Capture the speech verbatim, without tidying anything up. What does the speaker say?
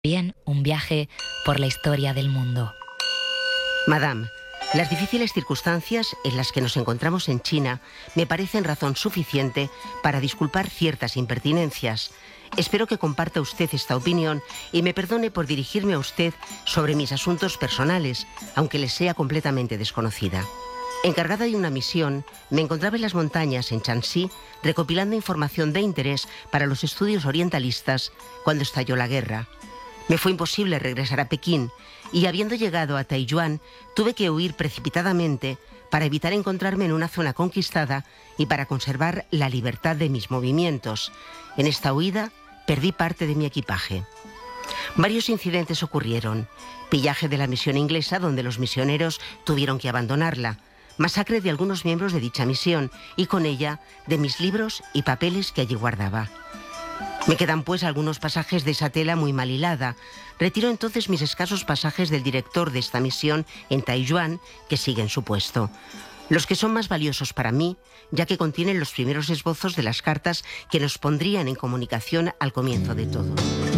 Bien, un viaje por la historia del mundo. Madame, las difíciles circunstancias en las que nos encontramos en China me parecen razón suficiente para disculpar ciertas impertinencias. Espero que comparta usted esta opinión y me perdone por dirigirme a usted sobre mis asuntos personales, aunque les sea completamente desconocida. Encargada de una misión, me encontraba en las montañas en Shanxi recopilando información de interés para los estudios orientalistas cuando estalló la guerra. Me fue imposible regresar a Pekín y, habiendo llegado a Taiyuan, tuve que huir precipitadamente para evitar encontrarme en una zona conquistada y para conservar la libertad de mis movimientos. En esta huida perdí parte de mi equipaje. Varios incidentes ocurrieron. Pillaje de la misión inglesa, donde los misioneros tuvieron que abandonarla. Masacre de algunos miembros de dicha misión y con ella de mis libros y papeles que allí guardaba. Me quedan pues algunos pasajes de esa tela muy mal hilada. Retiro entonces mis escasos pasajes del director de esta misión en Taiyuan, que sigue en su puesto. Los que son más valiosos para mí, ya que contienen los primeros esbozos de las cartas que nos pondrían en comunicación al comienzo de todo.